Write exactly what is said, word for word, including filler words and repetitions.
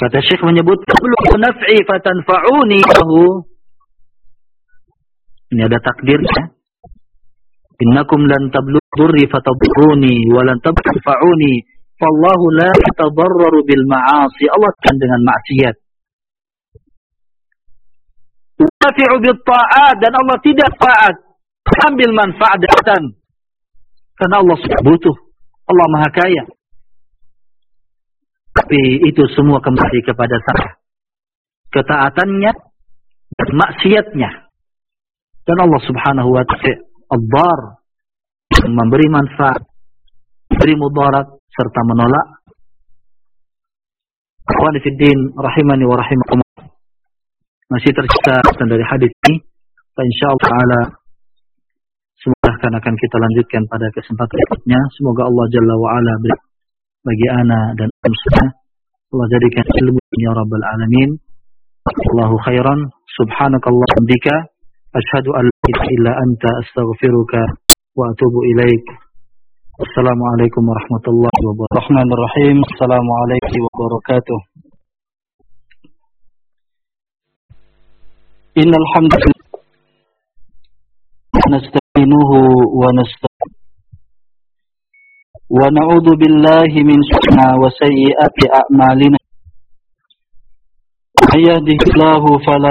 Kata Syekh menyebut tablughu naf'i fatanfa'uni lahu. Ini ada takdirnya. Innakum lan tablughu durri fatadurruni wa lan tanfa'uni. Fallahu la yatadarraru bil ma'asi. Allah kan dengan maksiat. Tafi'u bil ta'at, dan Allah tidak taat. Ambil manfaatan. Karena Allah butuh. Allah Maha Kaya. Tapi itu semua kembali kepada saya. Ketaatannya dan maksiatnya. Dan Allah Subhanahu wa ta'ala Ad-Dar, memberi manfaat, memberi mudarat, serta menolak. Akhwani fid din rahimani wa rahimakumullah. Masih tersisa dari hadis ini. Insyaallah taala semoga akan kita lanjutkan pada kesempatan berikutnya. Semoga Allah Jalla wa Ala bagi ana dan semua Allah jadikan ilmu ya rabbal alamin. Allahu khairan. Subhanakallahumma wa bihamdika asyhadu an la ilaha illa anta astaghfiruka wa atubu ilaik. Assalamualaikum warahmatullahi wabarakatuh. Bismillahirrahmanirrahim. Assalamualaikum wabarakatuh. Innal hamdalillah nasta'inuhu wa nasta'in wa na'udzu billahi min shururi wa sayyiati a'malina. May yahdihillahu fala